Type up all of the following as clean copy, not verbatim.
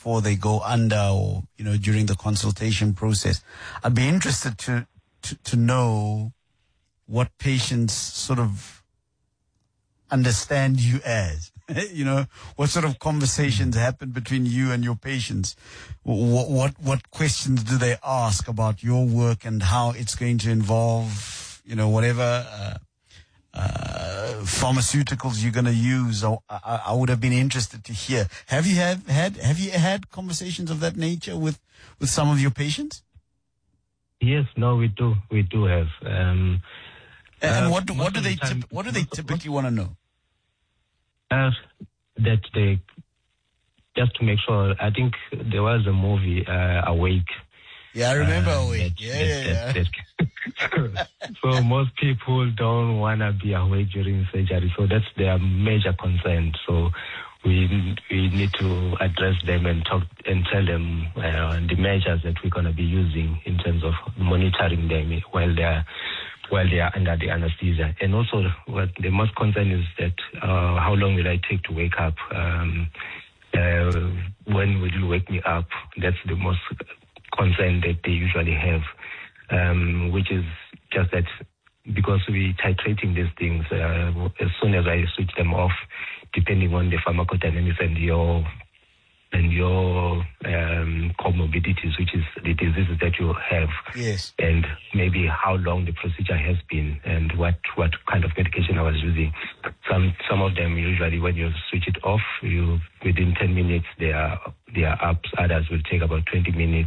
before they go under, or, during the consultation process. I'd be interested to know what patients sort of understand you as. What sort of conversations happen between you and your patients? What questions do they ask about your work and how it's going to involve, whatever pharmaceuticals you're going to use? I would have been interested to hear. Have you had conversations of that nature with some of your patients? Yes, no, we do have. And what do they typically want to know? That they, just to make sure, I think there was a movie, Awake. Yeah, I remember Awake. Yeah. So most people don't want to be awake during surgery, so that's their major concern. So we need to address them and talk and tell them the measures that we're going to be using in terms of monitoring them while they are under the anesthesia. And also, what the most concern is that how long will I take to wake up? When will you wake me up? That's the most concern that they usually have, which is just that because we're titrating these things, as soon as I switch them off, depending on the pharmacodynamics and your comorbidities, which is the diseases that you have, yes, and maybe how long the procedure has been and what kind of medication I was using. Some of them usually, when you switch it off, within 10 minutes they are up. Others will take about 20 minutes.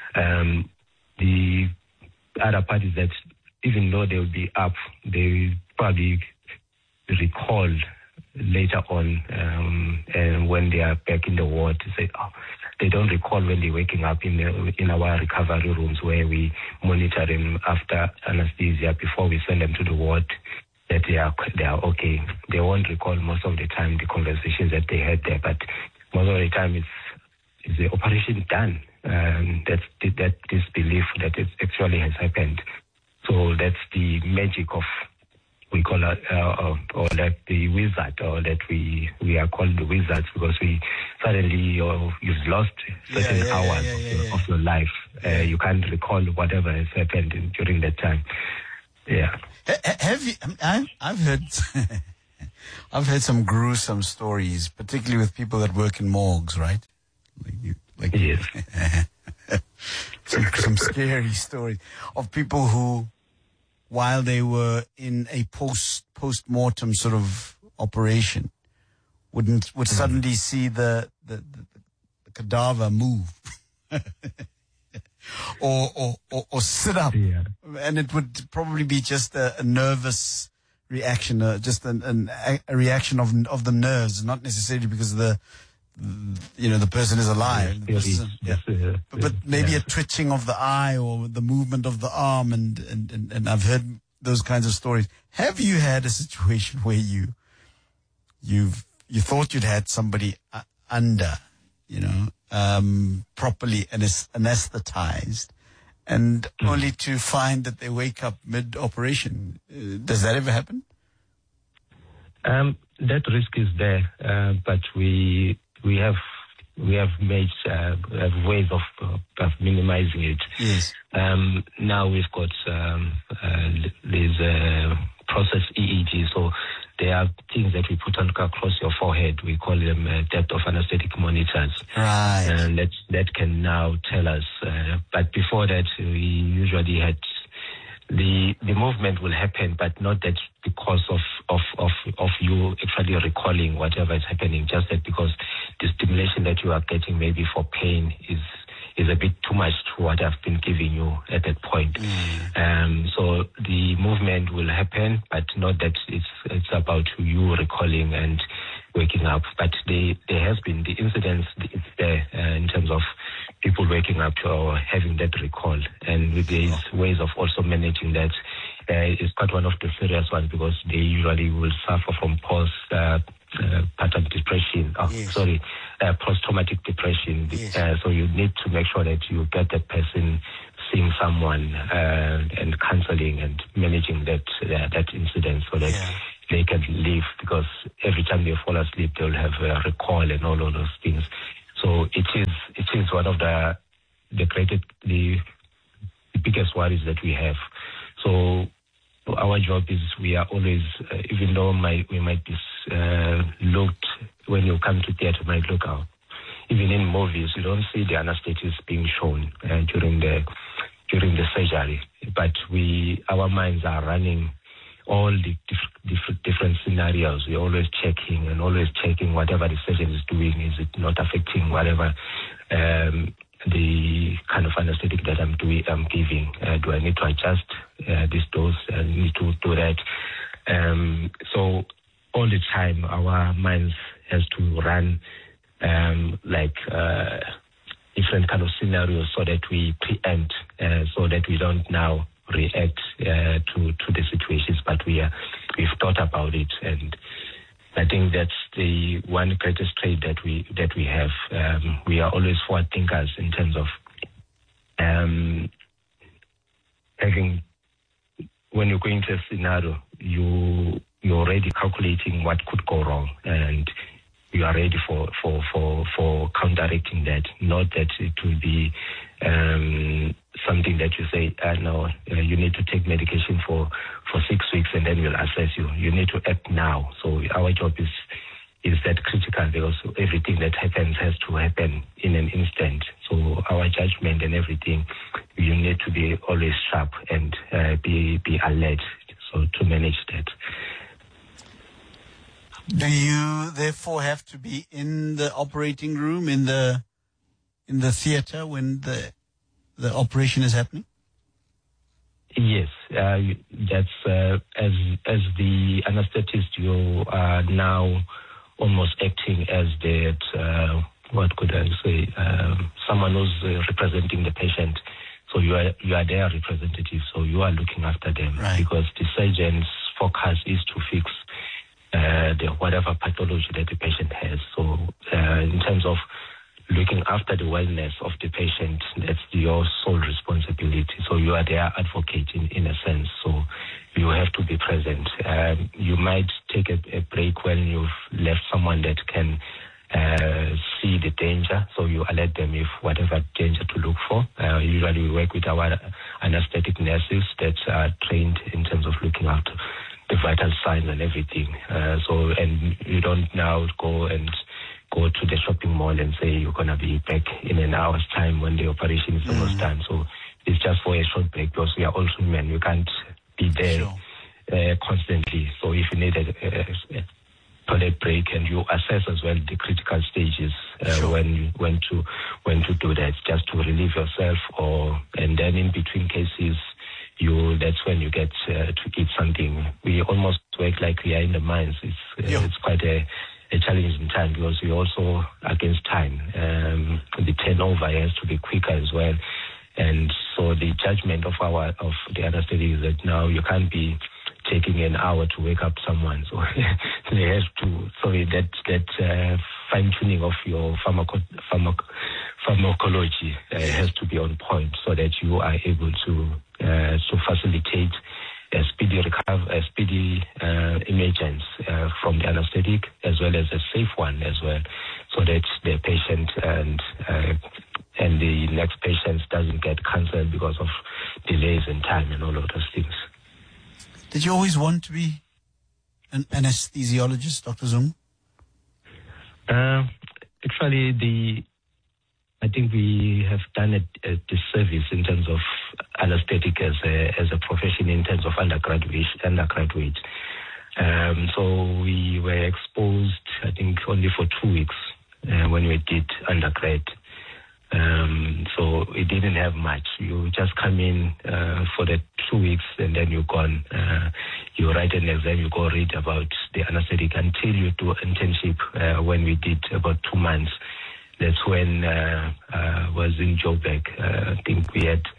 The other part is that even though they will be up, they will probably recall later on, and when they are back in the ward, to say, they don't recall when they're waking up in our recovery rooms where we monitor them after anesthesia before we send them to the ward, that they are okay. They won't recall most of the time the conversations that they had there, but most of the time is the operation done. That's that disbelief that it actually has happened. So that's the magic of, we call it, or like the wizard, or that we are called the wizards, because we suddenly you've lost certain hours of your life. You can't recall whatever has happened during that time. Yeah. Have you? I've heard I've heard some gruesome stories, particularly with people that work in morgues, right? Yes. some scary stories of people who, while they were in a post-mortem sort of operation, would suddenly see the cadaver move or sit up, and it would probably be just a nervous reaction, just a reaction of the nerves, not necessarily because the person is alive. But maybe a twitching of the eye or the movement of the arm, and I've heard those kinds of stories. Have you had a situation where you thought you'd had somebody under, properly anesthetized, and only to find that they wake up mid-operation? Does that ever happen? That risk is there, but we have made ways of minimizing it. Yes. Now we've got these process EEG, so there are things that we put on across your forehead. We call them depth of anesthetic monitors. Right. And that can now tell us. But before that, we usually had the movement will happen, but not that because of you actually recalling whatever is happening, just that because the stimulation that you are getting maybe for pain is a bit too much to what I've been giving you at that point. So the movement will happen, but not that it's about you recalling and waking up. But there has been the incidence, it's there in terms of people waking up to or having that recall. And with these ways of also managing that, is quite one of the serious ones, because they usually will suffer from postpartum depression. Post-traumatic depression. Yes. So you need to make sure that you get that person seeing someone and counseling and managing that incident, so that they can live, because every time they fall asleep, they'll have a recall and all of those things. So it is one of the biggest worries that we have. So our job is, we are always, even though we might be looked, when you come to theater, might look out. Even in movies, you don't see the anesthetist being shown during the surgery, but our minds are running all the different scenarios. We're always checking whatever the surgeon is doing. Is it not affecting whatever the kind of anesthetic that I'm giving? Do I need to adjust this dose? I need to do that. So all the time, our minds has to run different kind of scenarios so that we preempt, so that we don't now react to the situations, but we've thought about it. And I think that's the one greatest trait that we have. We are always forward thinkers in terms of having, when you're going to a scenario, you're already calculating what could go wrong, and you are ready for counteracting that. Not that it will be something that you say, no, you need to take medication for 6 weeks and then we'll assess you. You need to act now. So our job is that critical, because everything that happens has to happen in an instant. So our judgment and everything, you need to be always sharp and be alert, so to manage that. Do you therefore have to be in the operating room, in the theater when the operation is happening? Yes, that's as the anesthetist, you are now almost acting as that. What could I say? Someone who's representing the patient. So you are their representative. So you are looking after them, right? Because the surgeon's focus is to fix whatever pathology that the patient has. So in terms of looking after the wellness of the patient, that's your sole responsibility. So you are their advocate in a sense. So you have to be present. You might take a break when you've left someone that can see the danger. So you alert them if whatever danger to look for. Usually we work with our anesthetic nurses that are trained in terms of looking after the vital signs and everything. And you don't now go to the shopping mall and say you're going to be back in an hour's time when the operation is almost done. So it's just for a short break, because we are also human. We can't be there constantly. So if you need a toilet break, and you assess as well the critical stages when to do that, just to relieve yourself, and then in between cases, that's when you get to eat something. We almost work like we are in the mines. It's quite a challenging time, because we're also against time. The turnover has to be quicker as well, and so the judgment of the anesthetic is that now you can't be taking an hour to wake up someone. So they have to. So that fine tuning of your pharmacology has to be on point, so that you are able to facilitate a speedy emergence from the anesthetic, as well as a safe one as well, so that the patient and the next patient doesn't get cancelled because of delays in time and all of those things. Did you always want to be an anesthesiologist, Dr. Zungu? Actually, I think we have done a disservice in terms of anesthetic as a profession, in terms of undergraduate. So we were exposed, I think, only for 2 weeks when we did undergrad. So it didn't have much. You just come in for the 2 weeks and then you're gone. You write an exam, you go read about the anesthetic until you do internship. When we did about 2 months, that's when was in Joburg. I think we had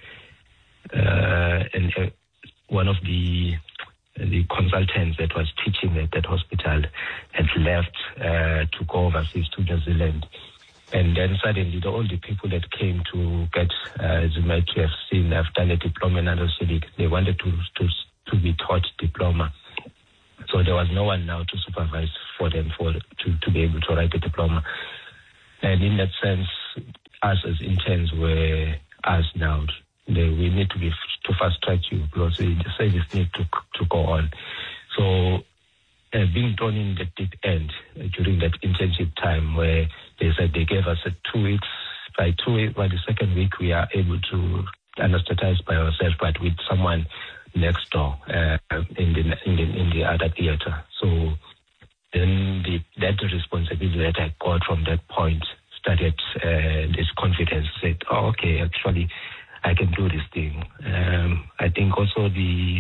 one of the consultants that was teaching at that hospital had left to go overseas to New Zealand. And then suddenly all the people that came to get, as you might have seen, have done a diploma in anesthetic. They wanted to be taught diploma. So there was no one now to supervise for them to be able to write a diploma. And in that sense, us as interns were asked now, we need to fast track you because the service needs to go on. So being thrown in the deep end during that internship time where they said they gave us 2 weeks. By the second week, we are able to anesthetize by ourselves, but with someone next door in the other theater. So then that responsibility that I got from that point started this confidence. Said, "Oh, okay, actually, I can do this thing." I think also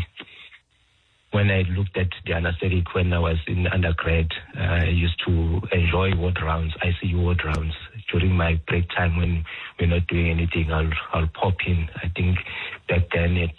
when I looked at the anesthetic when I was in undergrad, I used to enjoy ward rounds, ICU ward rounds. During my break time when we're not doing anything, I'll pop in. I think back then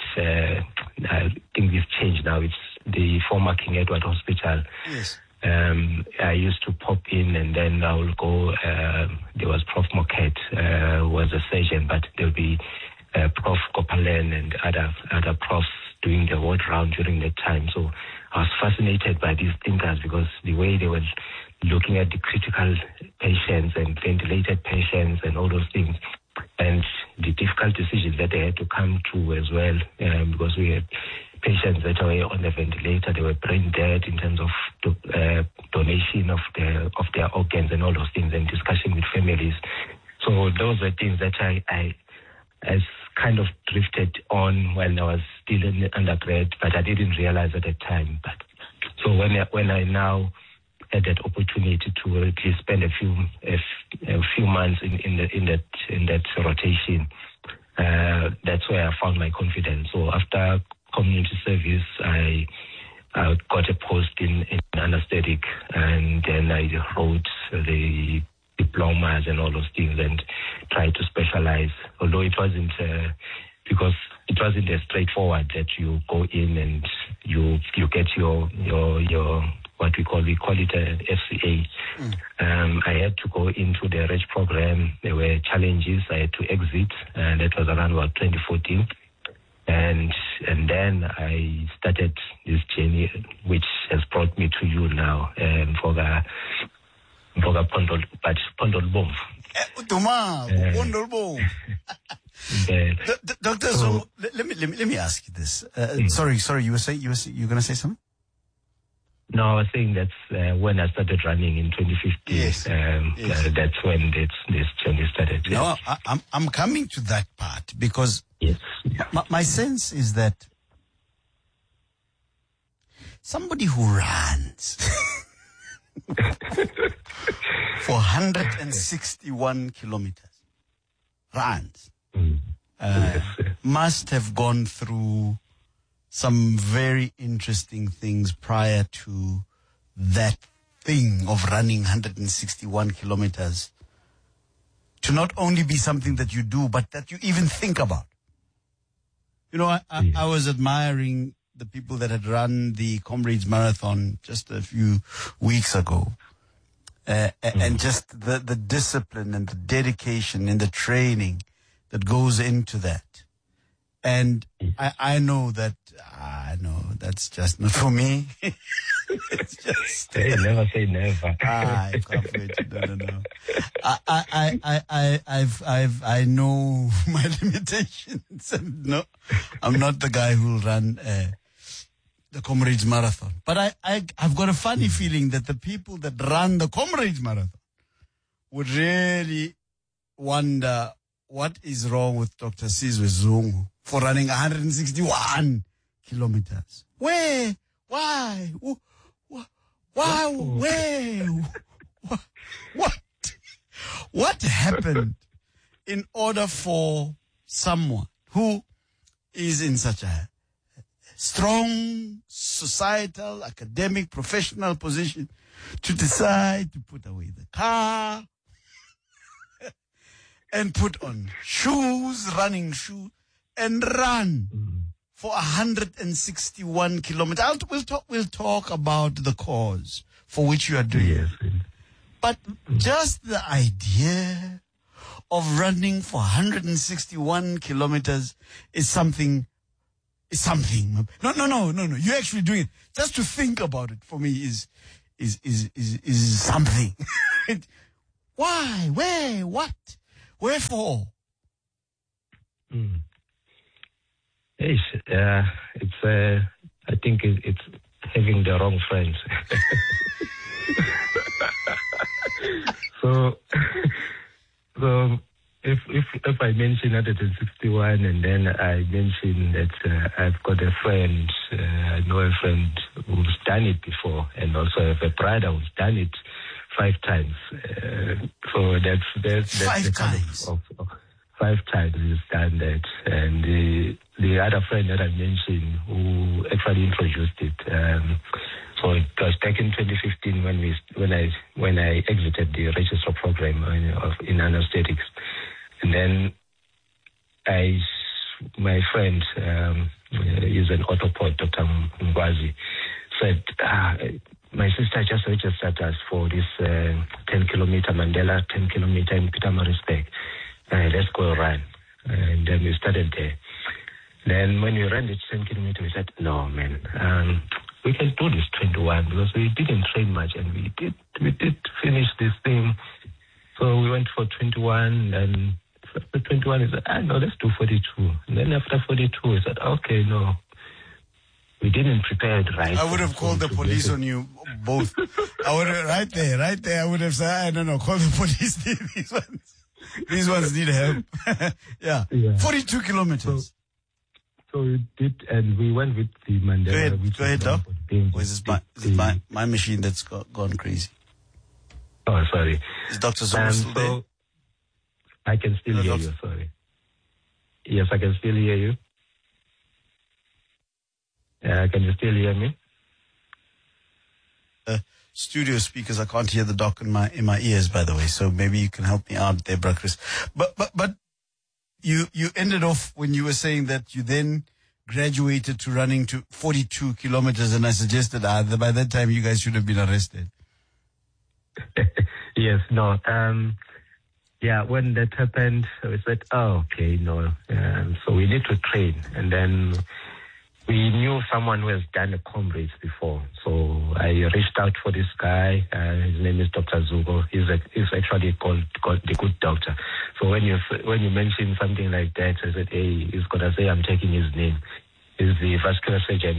I think it's changed now. It's the former King Edward Hospital. Yes. I used to pop in and then I will go. There was Prof. Moket, was a surgeon, but there'll be Prof. Kopalen and other profs doing the ward round during that time. So I was fascinated by these thinkers because the way they were looking at the critical patients and ventilated patients and all those things, and the difficult decisions that they had to come to as well, because we had patients that were on the ventilator, they were brain dead in terms of donation of their organs and all those things, and discussion with families. So those are things that I kind of drifted on when I was still in undergrad, but I didn't realize at the time. But so when I now had that opportunity to at least spend a few months in that rotation, that's where I found my confidence. So after community service, I got a post in anesthetic, and then I wrote the diplomas and all those things and tried to specialize, although it wasn't because it wasn't as straightforward that you go in and you get your what we call it an FCA. I had to go into the REG program. There were challenges. I had to exit, and that was around about 2014. And then I started this journey, which has brought me to you now, for the Pondol Bomb. Doctor, so let me ask you this. Sorry, you were going to say something? No, I was saying that's when I started running in 2015. Yes. That's when this journey started. No, I'm coming to that part because yes. My sense is that somebody who runs for 161 kilometers must have gone through some very interesting things prior to that thing of running 161 kilometers to not only be something that you do, but that you even think about. You know, I was admiring the people that had run the Comrades Marathon just a few weeks ago. And just the discipline and the dedication and the training that goes into that. And I know that's just not for me. It's just hey, never say never. No. I know my limitations, and no, I'm not the guy who'll run the Comrades Marathon. But I've got a funny feeling that the people that run the Comrades Marathon would really wonder what is wrong with Dr. Sizwe Zungu for running 161 kilometers. Where? Why? Why? Where? What happened in order for someone who is in such a strong societal, academic, professional position to decide to put away the car and put on shoes, running shoes, and run for 161 kilometers? We'll talk about the cause for which you are doing it. But just the idea of running for 161 kilometers is something. No. You're actually doing it. Just to think about it for me is something. Why? Where? What? Wherefore? It's I think it's having the wrong friends. So if I mention 161 and then I mention that I've got a friend, I know a friend who's done it before, and also have a brother who's done it 5 times. So that's 5 times. 5 times he's done that, and the other friend that I mentioned who actually introduced it. So it was back in 2015 when I exited the registrar program in anesthetics, and then my friend is an orthopod, Dr. Mgwazi, said, my sister just registered us for this 10-kilometer Mandela, 10-kilometer in Pietermaritzburg. Let's go run. And then we started there. Then when we ran the 10 kilometers, we said, no, man, we can do this 21 because we didn't train much and we did finish this thing. So we went for 21, and after 21, we said, no, let's do 42. And then after 42, we said, okay, no. We didn't prepare it right. I would have called the police on you both. I would have, right there, I would have said, no, call the police. These ones need help. yeah. 42 kilometers. So we did, and we went with the Mandela. Go ahead, Doc. Or is this my machine that's gone crazy? Oh, sorry. Is Dr. Zuma still there? I can still hear you, sorry. Yes, I can still hear you. Can you still hear me? Studio speakers, I can't hear the doc in my ears, by the way. So maybe you can help me out there, Bra Chris. But you ended off when you were saying that you then graduated to running to 42 kilometers, and I suggested that by that time you guys should have been arrested. Yes, no. When that happened, we said, oh, okay, no. So we need to train, and then we knew someone who has done a comrades before. So I reached out for this guy. His name is Dr. Zugo. He's actually called the good doctor. So when you mention something like that, I said, hey, he's gonna say I'm taking his name. He's the vascular surgeon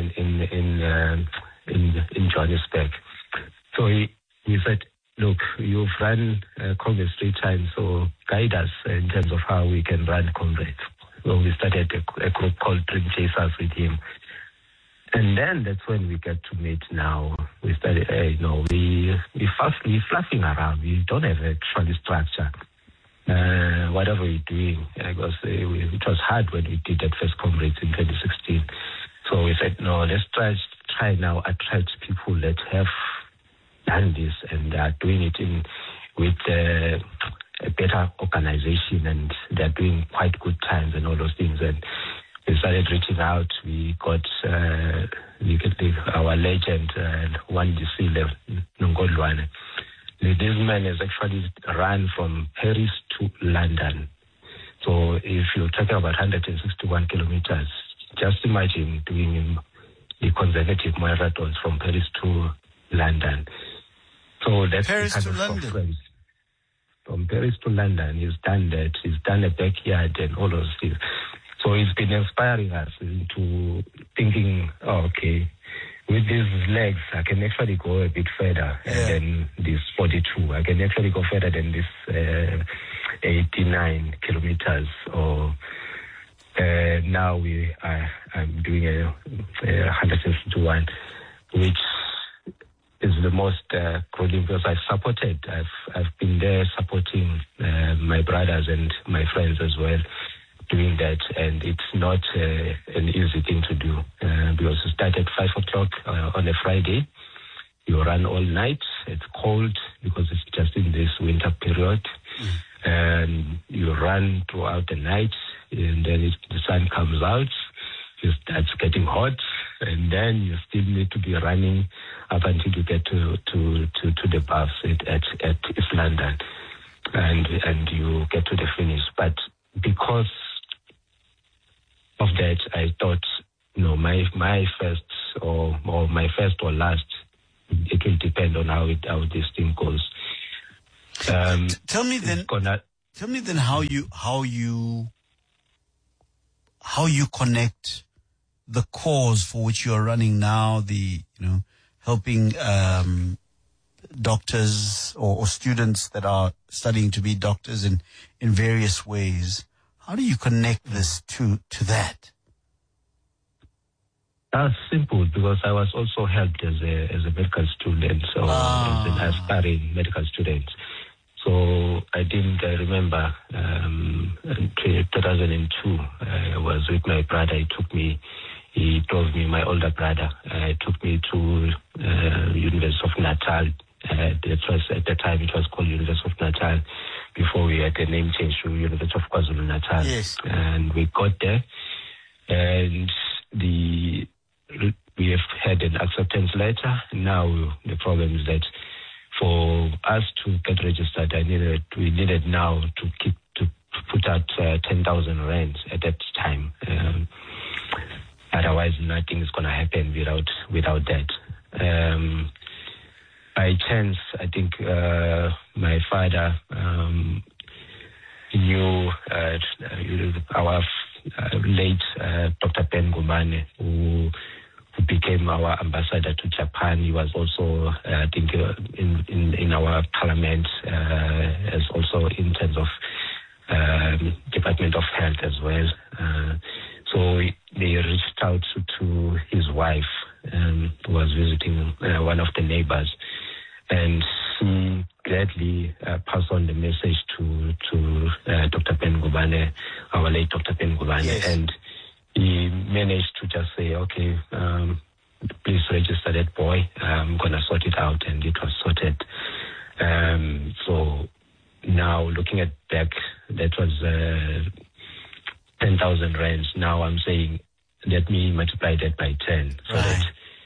in Johannesburg. So he said, look, you've run comrades 3 times, so guide us in terms of how we can run comrades. So we started a group called Dream Chasers with him. And then that's when we get to meet now. We started, we're fluffing around. We don't have actual structure. Whatever we're doing, because it was hard when we did that first comrades in 2016. So we said, no, let's try now attract people that have done this and are doing it with a better organization, and they're doing quite good times and all those things. And we started reaching out. We got our legend, one DC, Nongolwane. This man has actually run from Paris to London. So if you're talking about 161 kilometers, just imagine doing the consecutive marathons from Paris to London. So that's Paris to London. From Paris to London, he's done that. He's done a backyard and all those things. So it's been inspiring us into thinking, okay, with these legs, I can actually go a bit further than this 42. I can actually go further than this 89 kilometers. Or now I'm doing a 161, which is the most grueling, because I've been there supporting my brothers and my friends as well doing that, and it's not an easy thing to do because you start at 5 o'clock on a Friday, you run all night, it's cold because it's just in this winter period, and you run throughout the night, and then the sun comes out, it starts getting hot, and then you still need to be running up until you get to the bus at East London, and you get to the finish. But because of that, I thought, my first or my first or last, it will depend on how this thing goes. Tell me then how you connect the cause for which you are running now, helping doctors or students that are studying to be doctors in various ways. How do you connect this to that? Simple, because I was also helped as a medical student, so as an aspiring medical student. So I remember 2002, I was with my brother. He drove me, my older brother, took me to University of Natal. At the time it was called University of Natal, before we had the name change to University of KwaZulu-Natal. Yes. And we got there, and we have had an acceptance letter. Now the problem is that for us to get registered, we needed now to put out 10,000 rands at that time. Otherwise, nothing is going to happen without that. By chance, I think my father knew our late Dr. Ben Ngubane, who became our ambassador to Japan. He was also, I think, in our parliament, as also in terms of Department of Health as well. So they reached out to his wife, who was visiting one of the neighbors, and she gladly passed on the message to Dr. Ben Ngubane, our late Dr. Ben Ngubane, yes. And he managed to just say, okay, please register that boy. I'm going to sort it out, and it was sorted. So now looking at back, that was 10,000 rands. Now I'm saying, let me multiply that by 10 so that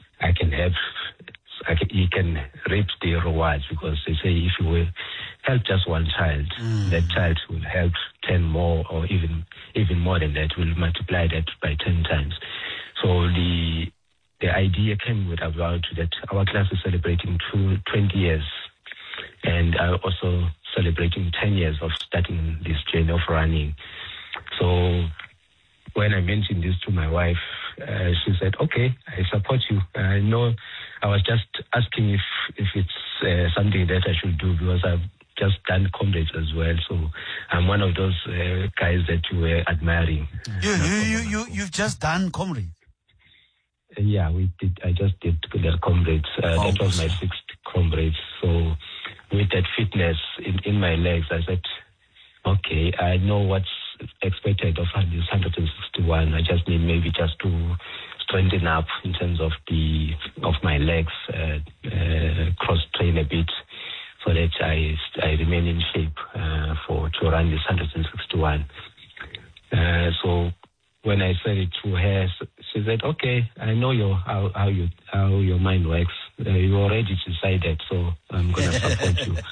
you can reap the rewards, because they say if you will help just one child, that child will help 10 more, or even more than that, will multiply that by 10 times. So the idea came about that our class is celebrating 20 years, and also celebrating 10 years of starting this journey of running. So when I mentioned this to my wife, she said, okay, I support you. I know I was just asking if it's something that I should do, because I've just done comrades as well. So I'm one of those guys that you were admiring. You've just done comrades? Yeah, we did. I just did the comrades. That was my 6th comrades. So with that fitness in my legs, I said, okay, I know what's expected of this 161. I just need maybe just to strengthen up in terms of my legs, cross train a bit, so that I remain in shape to run this 161. So when I said it to her, she said, "Okay, I know how your mind works. You already decided, so I'm gonna support you."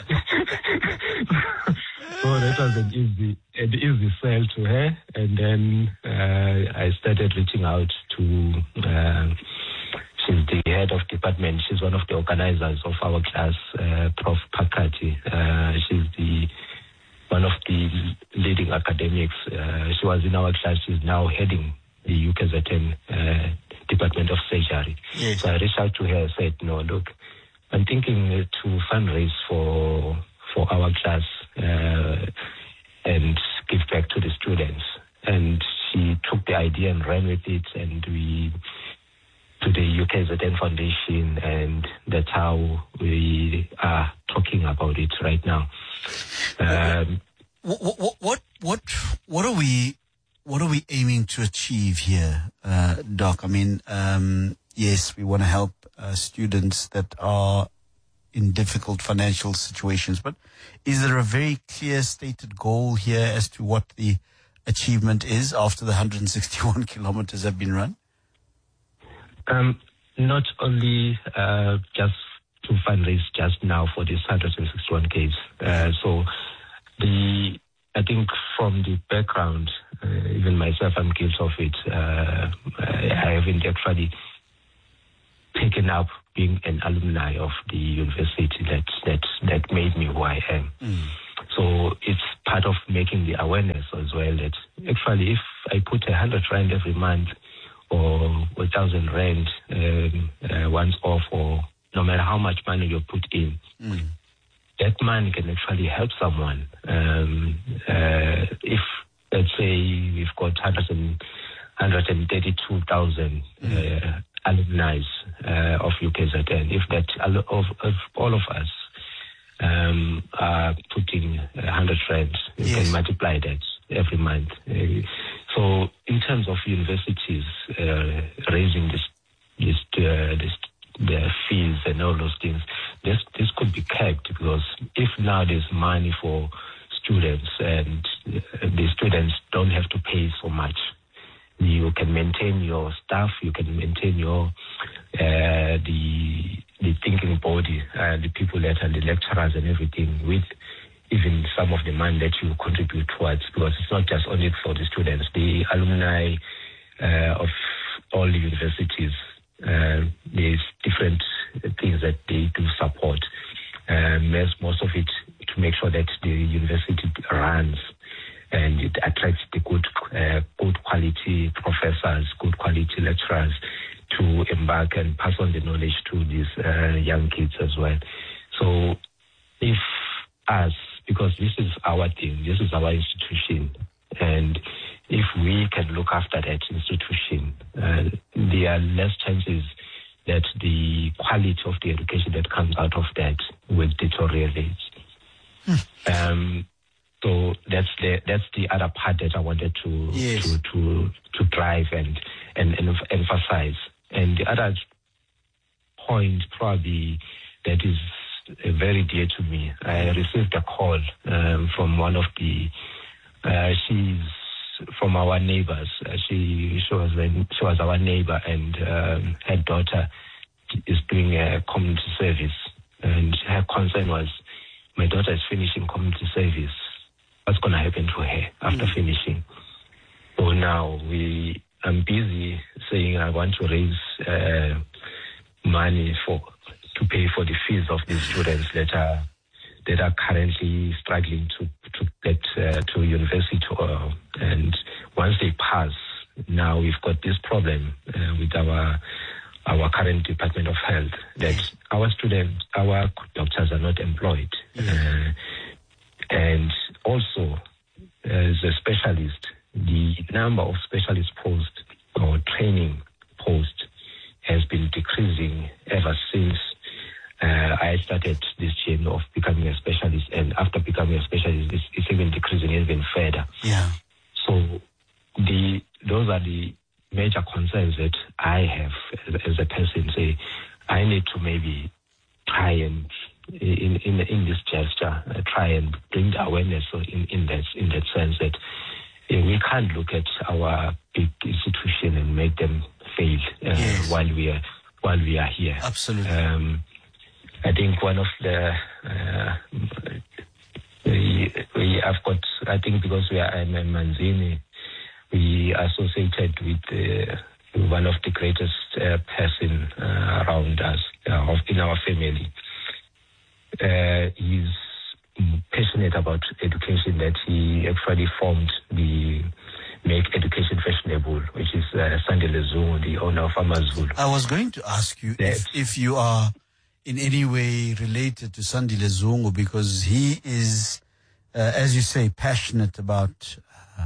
So that was an easy sell to her, and then I started reaching out to. She's the head of department. She's one of the organizers of our class, Prof. Pakati. She's one of the leading academics. She was in our class. She's now heading the UKZN Department of Surgery. Yes. So I reached out to her and said, "No, look, I'm thinking to fundraise for our class and give back to the students." And she took the idea and ran with it, and we to the UKZN Foundation, and that's how we are talking about it right now. What are we aiming to achieve here, Doc? I mean, yes, we want to help students that are in difficult financial situations, but is there a very clear stated goal here as to what the achievement is after the 161 kilometers have been run? Not only just to fundraise just now for this 161 Ks. So I think from the background, even myself, I'm guilty of it. I haven't actually taken up being an alumni of the university that made me who I am. So it's part of making the awareness as well that actually if I put 100 rand every month or 1,000 rand once off, or no matter how much money you put in, that money can actually help someone. If, let's say, we've got 132,000 alumni of UKZN, if all of us are putting 100 rand, you can multiply that every month. So in terms of universities raising the fees and all those things, this could be kept, because if now there's money for students and the students don't have to pay so much, you can maintain your staff, you can maintain your the thinking body, the people that are the lecturers and everything, with even some of the money that you contribute towards, because it's not just only for the students, the alumni of all the universities. There's different things that they do support. Most of it to make sure that the university runs and it attracts the good quality professors, good quality lecturers to embark and pass on the knowledge to these young kids as well. So if us, because this is our thing, this is our institution, and if we can look after that institution, there are less chances that the quality of the education that comes out of that will deteriorate. So that's the other part that I wanted to drive and emphasize. And the other point probably that is very dear to me, I received a call from one of the she's from our neighbors. She was our neighbor, and her daughter is doing a community service, and her concern was, my daughter is finishing community service. What's going to happen to her after finishing? So now I'm busy saying I want to raise money to pay for the fees of the students that are currently struggling to get to university, and once they pass, now we've got this problem with our current Department of Health, that our doctors are not employed, and also as a specialist, the number of specialist posts or training posts has been decreasing ever since I started this journey of becoming a specialist, and after becoming a specialist, it's even decreasing even further. Yeah. So those are the major concerns that I have as a person. Say, I need to maybe try and in this gesture try and bring the awareness in that sense that we can't look at our big institution and make them fail while we are here. Absolutely. I think one of the I think because I'm a Manzini, we associated with one of the greatest person around us in our family. He's passionate about education, that he actually formed the Make Education Fashionable, which is Sandile Zungu, the owner of Amazulu. I was going to ask you if you are in any way related to Sandile Zungu, because he is, as you say, passionate about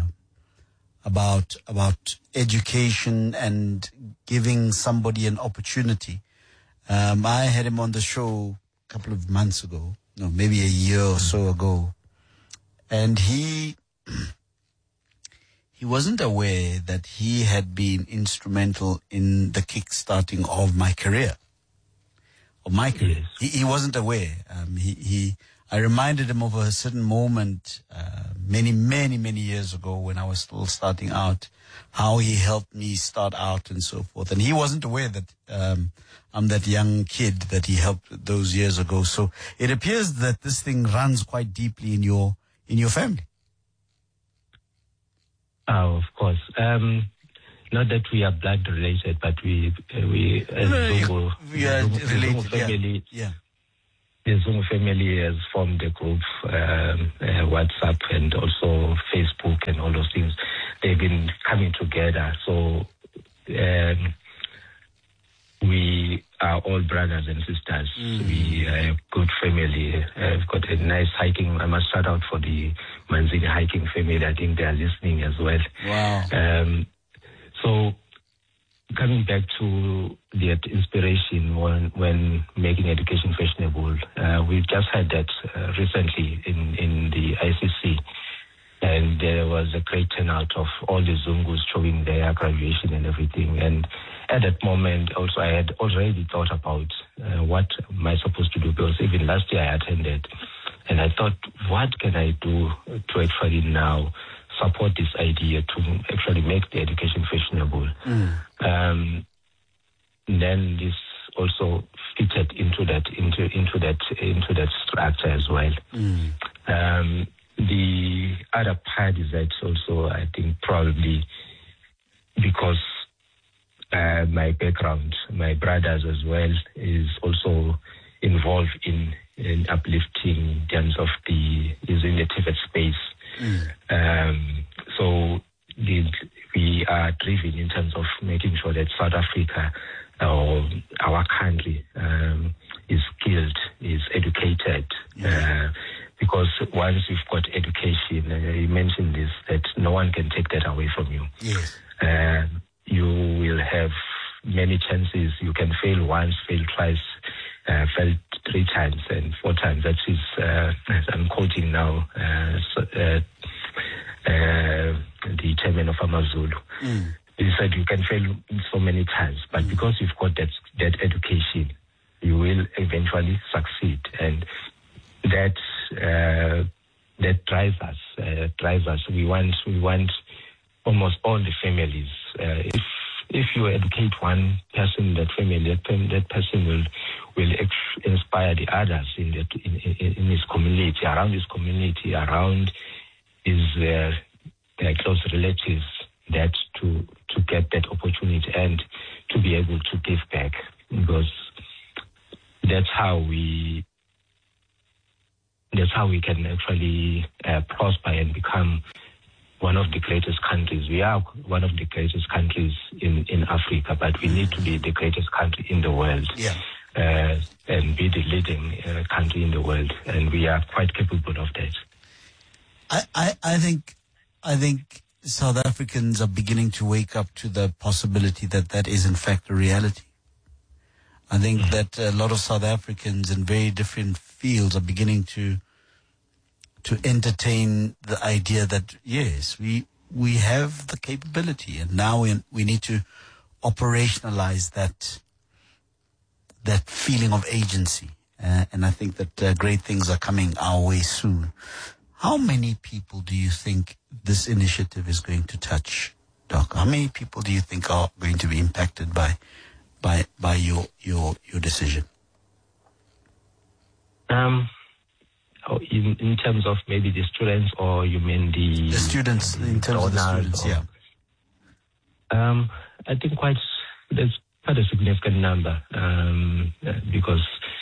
education and giving somebody an opportunity. I had him on the show a couple of months ago, no, maybe a year or so ago, and he wasn't aware that he had been instrumental in the kickstarting of my career. Yes. He wasn't aware. I reminded him of a certain moment many years ago when I was still starting out, how he helped me start out and so forth. And he wasn't aware that I'm that young kid that he helped those years ago. So it appears that this thing runs quite deeply in your family. Oh, of course. not that we are blood related, but we as Zungu, related. Family, Yeah. The Zungu family has formed a group, WhatsApp and also Facebook and all those things. They've been coming together. So we are all brothers and sisters. We are a good family. I've got a nice hiking. I must shout out for the Manzini hiking family. I think they are listening as well. Wow. So coming back to the inspiration when making education fashionable, we've just had that recently in the ICC. And there was a great turnout of all the Zungus showing their graduation and everything. And at that moment, also, I had already thought about what am I supposed to do, because even last year I attended. And I thought, what can I do to actually now support this idea to actually make the education fashionable? Then this also fitted into that structure as well. The other part is that also, I think, probably because my background, my brothers as well, is also involved in uplifting in terms of is in the Tibet space. So we are driven in terms of making sure that South Africa, our country, is skilled, is educated. Because once you've got education, you mentioned this, that no one can take that away from you. Yes. You will have many chances. You can fail once, fail twice, fail 3 times and 4 times. That is, as I'm quoting now, the chairman of Amazulu. He said you can fail so many times, but because you've got that education, you will eventually succeed. And that drives us. We want almost all the families. If you educate one person in that family, that person will inspire the others in his community, around his community, around his close relatives, that to get that opportunity and to be able to give back, because that's how we can actually prosper and become one of the greatest countries. We are one of the greatest countries in Africa, but we need to be the greatest country in the world. And be the leading country in the world, and we are quite capable of that. I think South Africans are beginning to wake up to the possibility that is in fact a reality. I think that a lot of South Africans in very different fields are beginning to entertain the idea that yes, we have the capability, and now we need to operationalize that feeling of agency. And I think that great things are coming our way soon. How many people do you think this initiative is going to touch, Doc? How many people do you think are going to be impacted by your decision? In terms of maybe the students, or you mean the students, in terms of the students, yeah. I think there's quite a significant number, because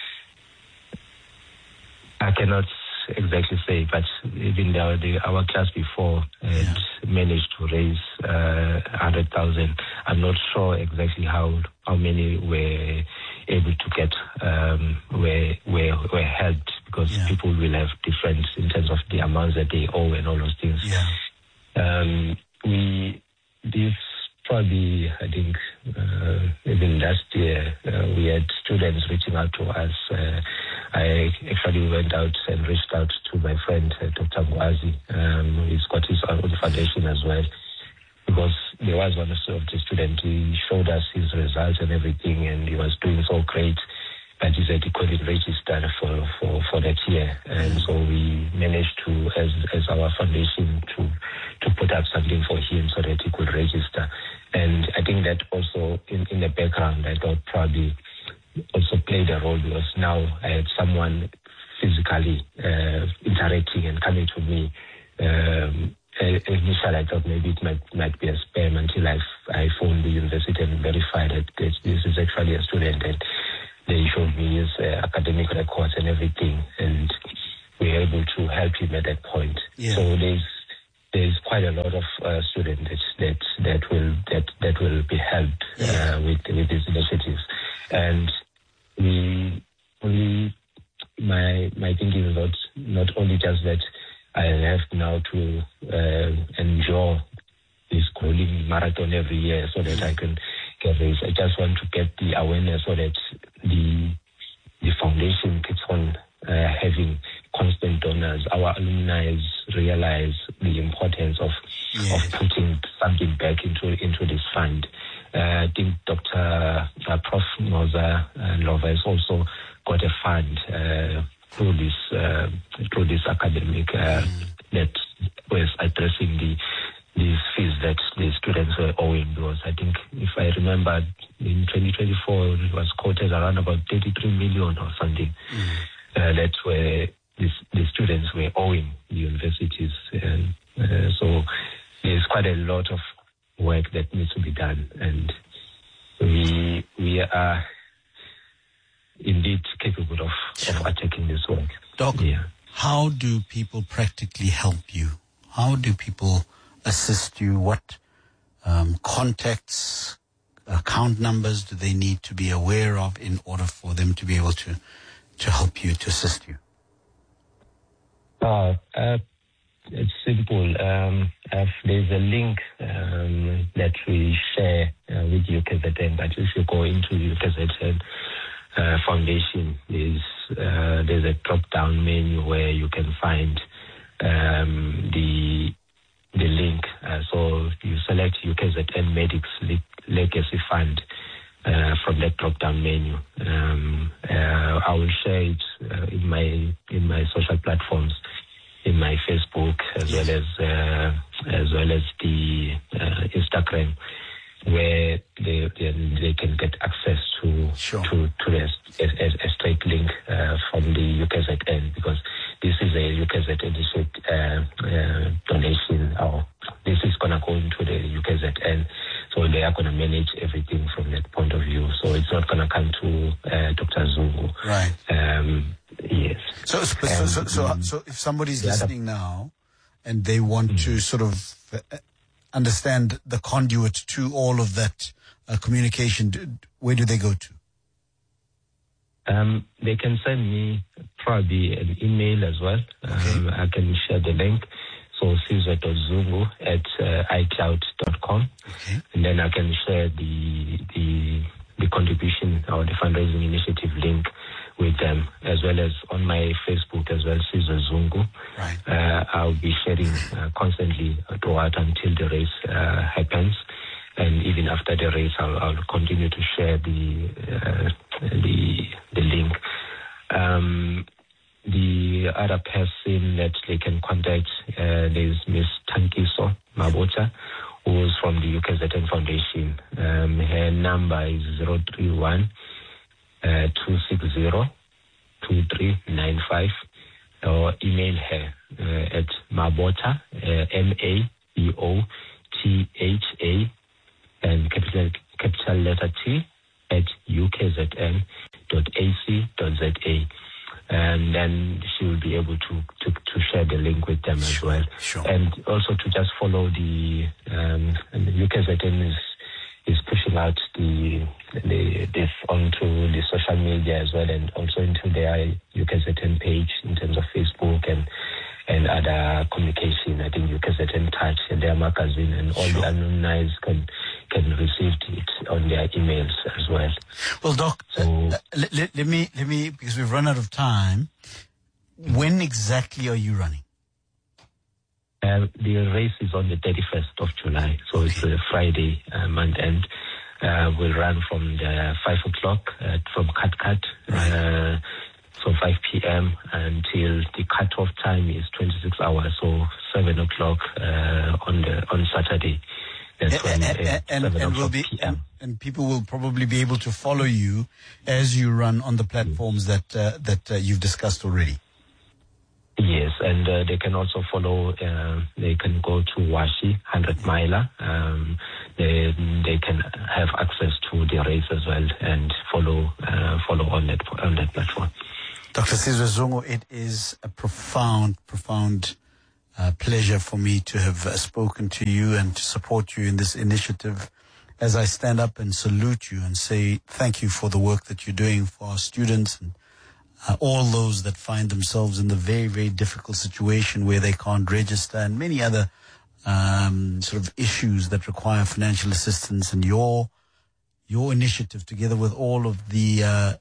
I cannot exactly say, but even our class before had managed to raise 100,000. I'm not sure exactly how many were able to get were helped, because people will have different in terms of the amounts that they owe and all those things. This probably, I think, even last year, we had students reaching out to us. I actually went out and reached out to my friend, Dr. Ngwazi. He's got his own foundation as well, because there was one of the students. He showed us his results and everything, and he was doing so great. But he said he couldn't register for that year, and so we managed to, as our foundation, to put up something for him so that he could register. And I think that also in the background, I thought probably also played a role, because now I had someone physically interacting and coming to me initially I thought maybe it might be a spam until I phoned the university and verified that this is actually a student, and they showed me his academic records and everything, and we were able to help him at that point. Yeah. So there's quite a lot of students that will be helped with these initiatives, and my thinking is not only just that I have now to endure this grueling marathon every year so that I can get this. I just want to get the awareness so that the foundation keeps on having constant donors. Our alumni realize the importance of putting something back into this fund. I think Dr. Prof. Noza Lova has also got a fund through this academic that was addressing these fees that the students were owing, because I think, if I remember, in 2024 it was quoted around about 33 million or something. That's where the students were owing the universities, so there's quite a lot of work that needs to be done, and we are indeed capable of attacking this work. Doc, how do people practically help you? How do people assist you? What contacts, account numbers do they need to be aware of in order for them to be able to help you, to assist you? It's simple. There's a link that we share with UKZN, but if you go into UKZN Foundation, there's a drop-down menu where you can find the link. So you select UKZN Medics Legacy Fund from that drop-down menu. I will share it in my social platforms, in my Facebook as well as the Instagram, where they can get access to a straight link from the UKZN, because this is a UKZN donation. This is going to go into the UKZN, so they are going to manage everything from that point of view. So it's not going to come to Dr. Zungu. Right. Yes. So if somebody's listening now and they want to sort of understand the conduit to all of that communication, where do they go to? They can send me probably an email as well. Okay. I can share the link. So caesar.zungu@icloud.com. Okay. And then I can share the contribution or the fundraising initiative link with them, as well as on my Facebook as well, Caesar Zungu. Right. I'll be sharing constantly throughout until the race happens, and even after the race, I'll continue to share the link. The other person that they can contact, there's Miss Tankiso Mabota, who's from the UKZN Foundation. Her number is 031 260-2395, or email her at Mabota, MABOTHA, and capital letter T, at ukzn.ac.za. And then she will be able to share the link with them as well. Sure. And also to just follow the UKZN is pushing out this onto the social media as well, and also into their UKZN page in terms of Facebook and other communication. I think UKZN Touch and their magazine, and all the alumni can receive it on their emails as well. Well, Doc, let me, because we've run out of time. When exactly are you running? The race is on the 31st of July, so it's a Friday month end. We'll run from the 5 o'clock from Katkat, so 5 p.m. until the cut-off time is 26 hours, so 7 o'clock on Saturday. That's when and people will probably be able to follow you as you run on the platforms that you've discussed already. Yes. Yes, and they can also follow, they can go to Washi, 100 Miler. They can have access to the race as well and follow on that platform. Dr. Sizwe Zungu, it is a profound pleasure for me to have spoken to you and to support you in this initiative. As I stand up and salute you and say thank you for the work that you're doing for our students and all those that find themselves in the very, very difficult situation where they can't register, and many other sort of issues that require financial assistance, and your initiative together with all of the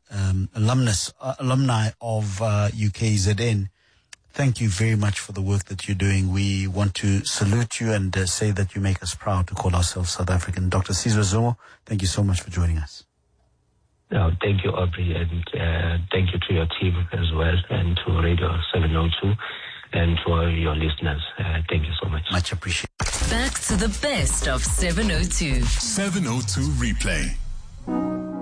alumni of UKZN. Thank you very much for the work that you're doing. We want to salute you and say that you make us proud to call ourselves South African. Dr. Sizwe Zungu, thank you so much for joining us. No, thank you, Aubrey, and thank you to your team as well, and to Radio 702, and to your listeners. Thank you so much. Much appreciated. Back to the best of 702. 702 Replay.